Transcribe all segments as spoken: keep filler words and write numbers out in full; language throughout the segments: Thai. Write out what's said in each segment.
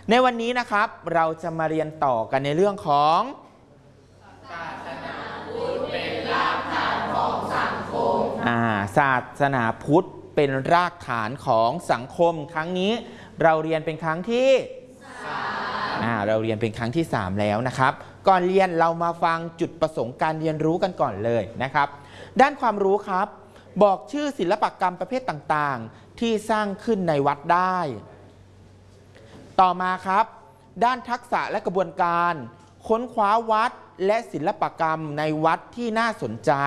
ในวันนี้นะครับเราจะมาเรียนต่อกันในเรื่องของศาสนาพุทธเป็นรากฐานของสังคมอ่าศาสนาพุทธเป็นรากฐานของสังคมครั้งนี้เราเรียนเป็นครั้งที่สามอ่าเราเรียนเป็นครั้งที่สามแล้วนะครับก่อนเรียนเรามาฟังจุดประสงค์การเรียนรู้กันก่อนเลยนะครับด้านความรู้ครับบอกชื่อศิลปกรรมประเภทต่างๆที่สร้างขึ้นในวัดได้ต่อมาครับด้านทักษะและกระบวนการค้นคว้าวัดและศิลปกรรมในวัดที่น่าสนใจ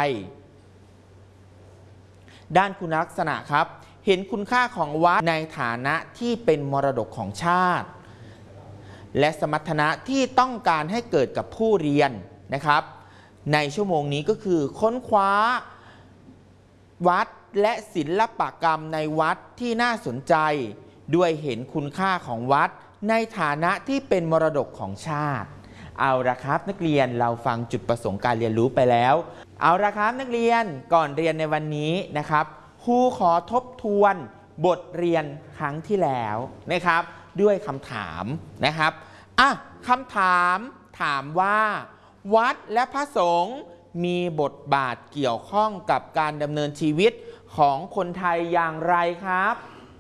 ด้านคุณลักษณะครับเห็นคุณค่าของวัดในฐานะที่เป็นมรดกของชาติและสมรรถนะที่ต้องการให้เกิดกับผู้เรียนนะครับในชั่วโมงนี้ก็คือค้นคว้าวัดและศิลปกรรมในวัดที่น่าสนใจด้วยเห็นคุณค่าของวัดในฐานะที่เป็นมรดกของชาติเอาละครับนักเรียนเราฟังจุดประสงค์การเรียนรู้ไปแล้วเอาละครับนักเรียนก่อนเรียนในวันนี้นะครับครูขอทบทวนบทเรียนครั้งที่แล้วนะครับด้วยคำถามนะครับอ่ะคำถามถามว่าวัดและพระสงฆ์มีบทบาทเกี่ยวข้องกับการดำเนินชีวิตของคนไทยอย่างไรครับ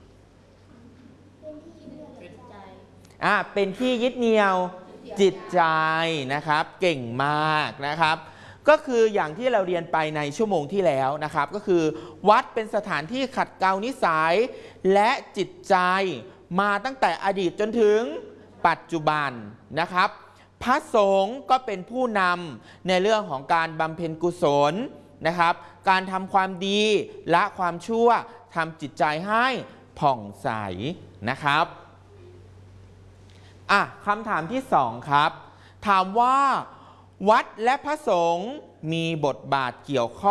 อ่ะเป็นที่ยึดเหนี่ยวจิตใจนะครับเก่งมากนะครับก็คืออย่างที่เราเรียนไปในชั่วโมงที่แล้วนะครับก็คือวัดเป็นสถานที่ขัดเกลานิสัยและจิตใจมาตั้งแต่อดีตจนถึงปัจจุบันนะครับพระสงฆ์ก็เป็นผู้นำในเรื่องของการบำเพ็ญกุศลนะครับการทำความดีละความชั่วทำจิตใจให้ผ่องใสนะครับอ่ะคำถามที่สองครับถามว่าวัดและพระสงฆ์มีบทบาทเกี่ยวข้อง